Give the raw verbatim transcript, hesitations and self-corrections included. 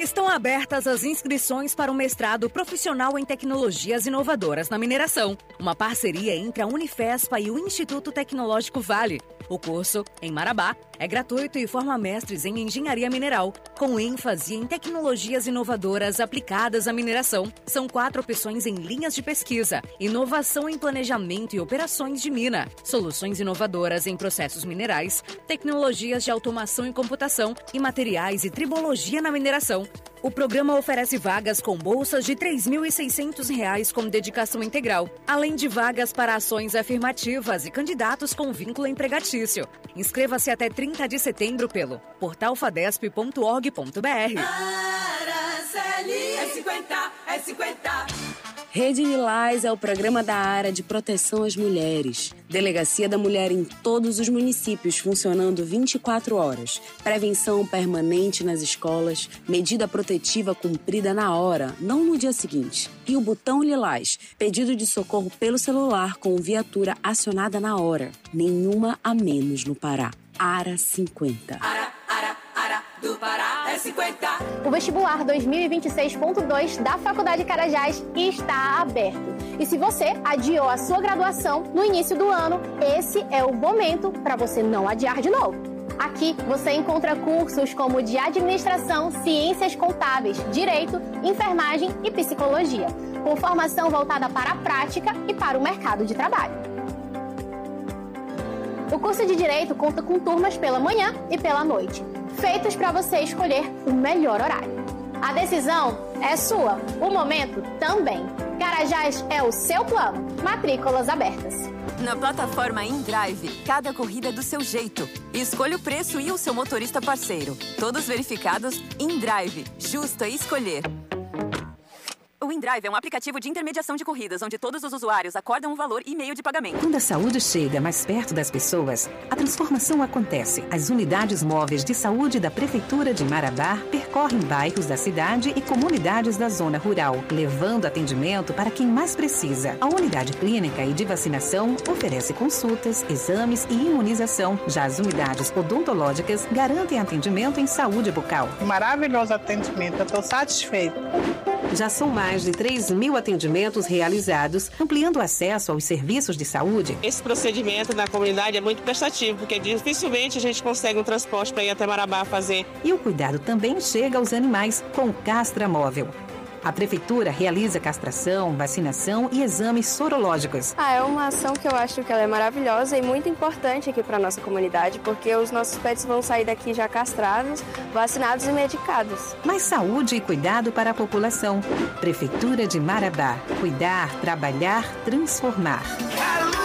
Estão abertas as inscrições para o mestrado profissional em tecnologias inovadoras na mineração, uma parceria entre a Unifespa e o Instituto Tecnológico Vale. O curso, em Marabá, é gratuito e forma mestres em engenharia mineral, com ênfase em tecnologias inovadoras aplicadas à mineração. São quatro opções em linhas de pesquisa: inovação em planejamento e operações de mina, soluções inovadoras em processos minerais, tecnologias de automação e computação e materiais e tribologia na mineração. O programa oferece vagas com bolsas de três mil e seiscentos reais com dedicação integral, além de vagas para ações afirmativas e candidatos com vínculo empregatício. Inscreva-se até trinta de setembro pelo portal fadesp ponto org ponto br. Araceli é cinquenta, é cinquenta. Rede Lilás é o programa da área de proteção às mulheres. Delegacia da Mulher em todos os municípios, funcionando vinte e quatro horas. Prevenção permanente nas escolas, medida protetiva cumprida na hora, não no dia seguinte. E o botão Lilás, pedido de socorro pelo celular com viatura acionada na hora. Nenhuma a menos no Pará. Ara cinquenta. Ara, ara, ara do Pará é cinquenta. O vestibular dois mil e vinte e seis ponto dois da Faculdade Carajás está aberto. E se você adiou a sua graduação no início do ano, esse é o momento para você não adiar de novo. Aqui você encontra cursos como de administração, ciências contábeis, direito, enfermagem e psicologia, com formação voltada para a prática e para o mercado de trabalho. O curso de Direito conta com turmas pela manhã e pela noite, feitos para você escolher o melhor horário. A decisão é sua, o momento também. Carajás é o seu plano. Matrículas abertas. Na plataforma InDrive, cada corrida é do seu jeito. Escolha o preço e o seu motorista parceiro. Todos verificados. InDrive, justo a escolher. O InDrive é um aplicativo de intermediação de corridas, onde todos os usuários acordam um valor e meio de pagamento. Quando a saúde chega mais perto das pessoas, a transformação acontece. As unidades móveis de saúde da Prefeitura de Marabá percorrem bairros da cidade e comunidades da zona rural, levando atendimento para quem mais precisa. A unidade clínica e de vacinação oferece consultas, exames e imunização. Já as unidades odontológicas garantem atendimento em saúde bucal. Maravilhoso atendimento, eu estou satisfeita. Já são mais de três mil atendimentos realizados, ampliando o acesso aos serviços de saúde. Esse procedimento na comunidade é muito prestativo, porque dificilmente a gente consegue um transporte para ir até Marabá fazer. E o cuidado também chega aos animais com o Castra Móvel. A Prefeitura realiza castração, vacinação e exames sorológicos. Ah, é uma ação que eu acho que ela é maravilhosa e muito importante aqui para a nossa comunidade, porque os nossos pets vão sair daqui já castrados, vacinados e medicados. Mais saúde e cuidado para a população. Prefeitura de Marabá. Cuidar, trabalhar, transformar.